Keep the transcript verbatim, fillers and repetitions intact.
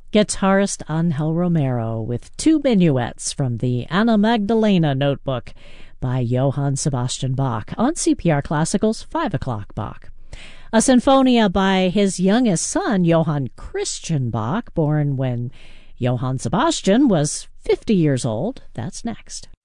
guitarist Angel Romero with two minuets from the Anna Magdalena Notebook by Johann Sebastian Bach on C P R Classical's five o'clock Bach. A Sinfonia by his youngest son, Johann Christian Bach, born when Johann Sebastian was fifty years old. That's next.